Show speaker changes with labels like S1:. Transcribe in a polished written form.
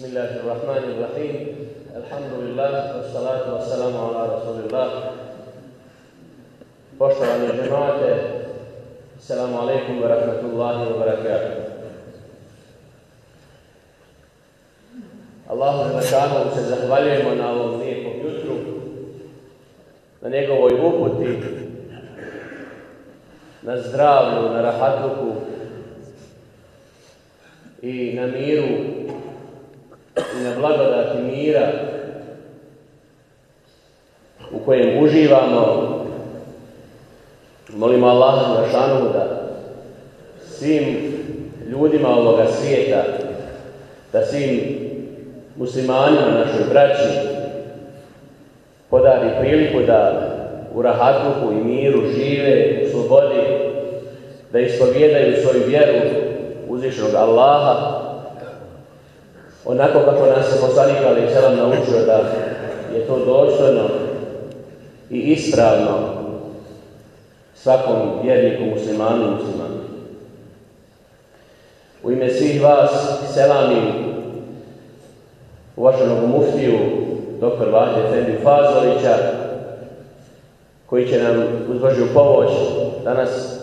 S1: Bismillahirrahmanirrahim. Alhamdulillah, wassalatu wassalamu ala rasulillah. Poštovani džemate, assalamu alaikum wa rahmatullahi wa barakatuh. Allahu Želešanu se zahvaljujemo na ovom lijepom jutru, na njegovoj uputi, na zdravlju, na rahatluku i na miru i na blagodati mira u kojem uživamo. Molimo Allaha Želešanu da svim ljudima ovoga svijeta, da svim muslimanima, našoj braći, podari priliku da u rahatluku i miru žive u slobodi, da ispovijedaju svoju vjeru uzvišenog Allaha, onako kako nas je poslanik alejhi selam naučio da je to dostojno i ispravno svakom vjerniku, muslimanu i muslimanu. U ime svih vas selamim uvaženog muftiju dr. Vahid Efendiju Fazlića, koji će nam uz Božju pomoć danas